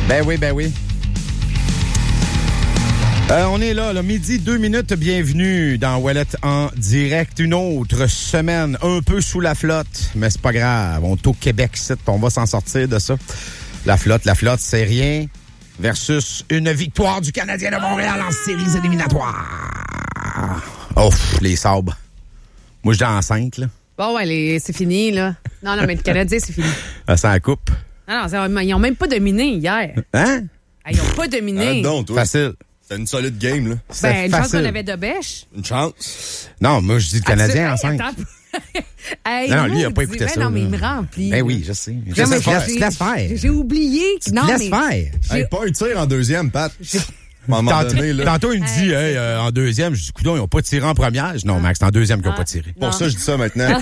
Ben oui. On est là, midi, 2 minutes. Bienvenue dans Ouellette en direct. Une autre semaine un peu sous la flotte, mais c'est pas grave. On est au Québec, on va s'en sortir de ça. La flotte, c'est rien versus une victoire du Canadien de Montréal en séries éliminatoires. Oh, les sabres. Moi, je dis en 5, là. Bon, ouais, c'est fini, là. Non, mais le Canadien, c'est fini. Ça la coupe. Non, ils n'ont même pas dominé hier. Hein? Ils n'ont pas dominé. Facile. C'est une solide game, là. Une chance qu'on avait de bêche. Une chance. Non, moi, je dis le Canadien en 5. Non, lui, il n'a pas écouté ça. Non, mais il me remplit. Ben oui, je sais. Je laisse faire. J'ai oublié. Laisse faire. Pas un tir en deuxième, Pat. Tantôt, il me dit, en deuxième, je dis, coudonc, ils n'ont pas tiré en première. Je dis, non, Max, c'est en deuxième qu'ils n'ont pas tiré. Pour ça, je dis ça maintenant.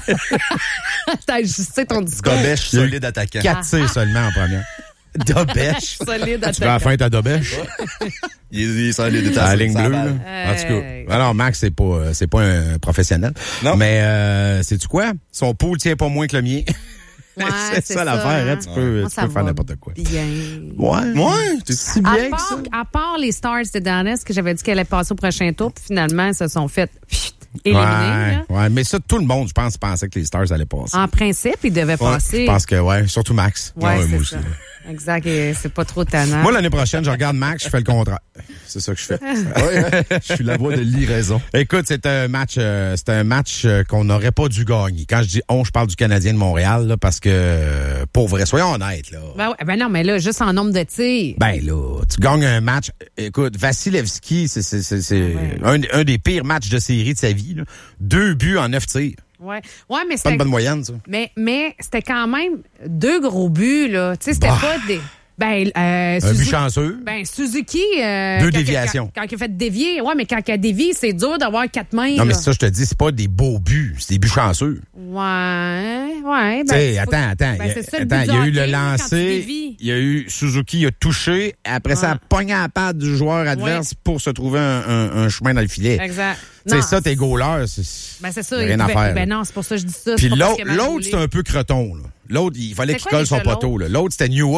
T'as ajusté ton discours. Dobèche, solide attaquant. 4 tirs seulement en première. Dobèche. Solide attaquant. Tu vas à la fin ta Dobèche? Il est solide. À la ligne bleue, là. En tout cas. Alors, Max, c'est pas un professionnel. Non. Mais, sais-tu quoi? Son pool tient pas moins que le mien. Ouais, c'est ça l'affaire, hein? Tu peux faire n'importe quoi. Bien. Ouais. C'est si bien que ça. À part les Stars de Dallas, que j'avais dit qu'elle allait passer au prochain tour, puis finalement, ils se sont fait éliminer. Ouais, mais ça, tout le monde, je pense, pensait que les Stars allaient passer. En principe, ils devaient passer. Je pense que, surtout Max. Ouais, moi c'est aussi. ça. Exact, et c'est pas trop tannant. Moi, l'année prochaine, je regarde Max, je fais le contraire. C'est ça que je fais. Je suis la voix de l'iraison. Écoute, c'est un match qu'on n'aurait pas dû gagner. Quand je dis on, je parle du Canadien de Montréal, là, parce que, pour vrai, soyons honnêtes, là. Ben non, mais là, juste en nombre de tirs. Ben là, tu gagnes un match. Écoute, Vasilevski, c'est un des pires matchs de série de sa vie, là. 2 buts en 9 tirs. Ouais, mais c'est pas une bonne moyenne, ça. Mais c'était quand même 2 gros buts, là. Tu sais, c'était pas des. Un but chanceux. Suzuki. 2 déviations. Quand il a fait dévier. Ouais, mais quand il a dévié, c'est dur d'avoir 4 mains. Non, mais ça, je te dis, c'est pas des beaux buts. C'est des buts chanceux. Ouais. Tu sais, attends. Il y a eu le lancer. Il y a eu Suzuki, il a touché. Après ça, il a pogné à la patte du joueur adverse pour se trouver un chemin dans le filet. Exact. C'est ça, tes goalers. C'est ça. Rien à faire. Non, c'est pour ça que je dis ça. Puis l'autre, c'était un peu creton, là. L'autre, il fallait qu'il colle son poteau, là. L'autre, c'était New